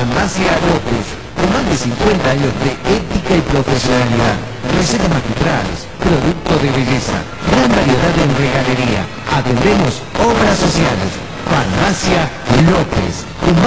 Farmacia López, con más de 50 años de ética y profesionalidad. Recetas magistrales, productos de belleza, gran variedad en regalería. Atendemos obras sociales. Farmacia López, con